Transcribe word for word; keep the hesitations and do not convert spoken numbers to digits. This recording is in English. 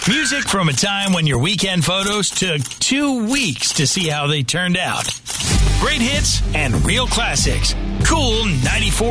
Music from a time when your weekend photos took two weeks to see how they turned out. Great hits and real classics. Cool ninety-four.